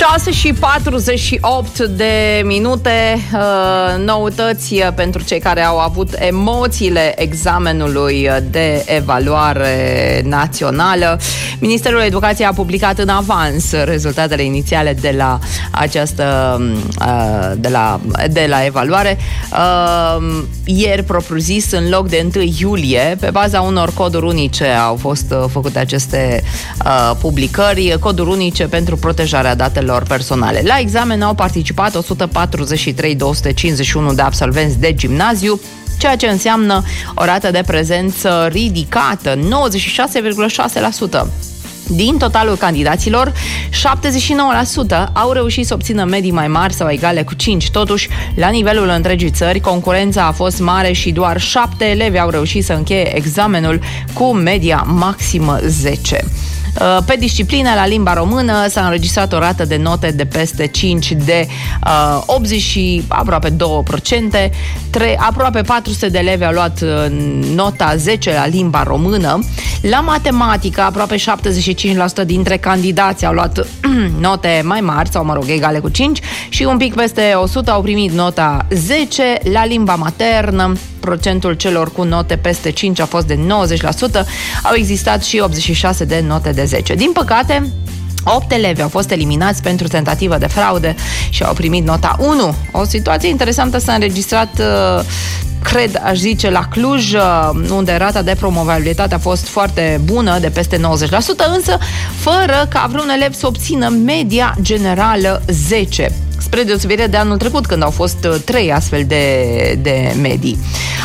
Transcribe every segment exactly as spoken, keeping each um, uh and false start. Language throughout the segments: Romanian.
șase și patruzeci și opt de minute, noutăți pentru cei care au avut emoțiile examenului de evaluare națională. Ministerul Educației a publicat în avans rezultatele inițiale de la această de la, de la evaluare. Ieri, propriu-zis, în loc de întâi iulie, pe baza unor coduri unice au fost făcute aceste publicări, coduri unice pentru protejarea datelor personale. La examen au participat o sută patruzeci și trei mii două sute cincizeci și unu de absolvenți de gimnaziu, ceea ce înseamnă o rată de prezență ridicată, nouăzeci și șase virgulă șase la sută. Din totalul candidaților, șaptezeci și nouă la sută au reușit să obțină medii mai mari sau egale cu cinci. Totuși, la nivelul întregii țări, concurența a fost mare și doar șapte elevi au reușit să încheie examenul cu media maximă zece. Pe disciplină, la limba română, s-a înregistrat o rată de note de peste cinci de uh, optzeci și aproape două la sută. Tre- aproape patru sute de elevi au luat uh, nota zece la limba română. La matematică, aproape șaptezeci și cinci la sută dintre candidați au luat note mai mari sau, mă rog, egale cu cinci și un pic peste o sută au primit nota zece. La limba maternă, procentul celor cu note peste cinci a fost de nouăzeci la sută. Au existat și optzeci și șase de note de zece. Din păcate, opt elevi au fost eliminați pentru tentativă de fraude și au primit nota unu. O situație interesantă s-a înregistrat, cred, aș zice, la Cluj, unde rata de promovabilitate a fost foarte bună, de peste nouăzeci la sută, însă fără ca vreun elev să obțină media generală zece. Spre deosebire de anul trecut, când au fost trei astfel de, de medii.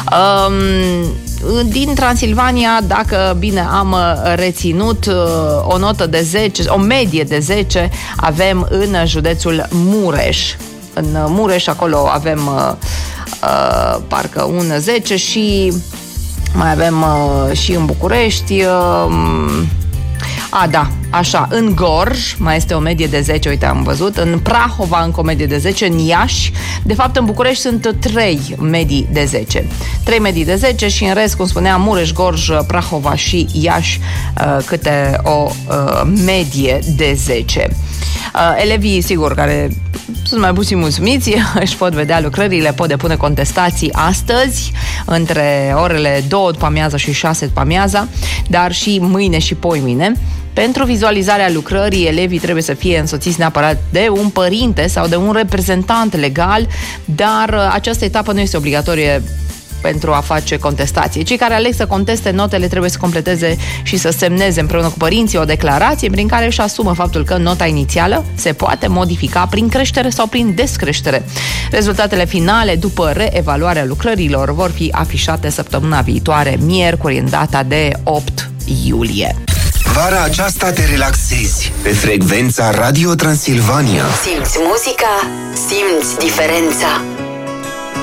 Um, din Transilvania, dacă bine am reținut, o notă de zece, o medie de zece avem în județul Mureș. În Mureș, acolo avem uh, uh, parcă un zece și mai avem uh, și în București. Uh, A, da, așa, în Gorj mai este o medie de zece, uite, am văzut, în Prahova încă o medie de zece, în Iași, de fapt în București sunt trei medii de zece. trei medii de zece și în rest, cum spuneam, Mureș, Gorj, Prahova și Iași, câte o medie de zece. Elevii, sigur, care sunt mai puțin mulțumiți, își pot vedea lucrările, pot depune contestații astăzi, între orele două după amiaza și șase după amiaza, dar și mâine și poimine. Pentru vizualizarea lucrării, elevii trebuie să fie însoțiți neapărat de un părinte sau de un reprezentant legal, dar această etapă nu este obligatorie pentru a face contestație. Cei care aleg să conteste notele trebuie să completeze și să semneze împreună cu părinții o declarație prin care își asumă faptul că nota inițială se poate modifica prin creștere sau prin descreștere. Rezultatele finale, după reevaluarea lucrărilor, vor fi afișate săptămâna viitoare, miercuri, în data de opt iulie. Vara aceasta te relaxezi pe frecvența Radio Transilvania. Simți muzica, simți diferența.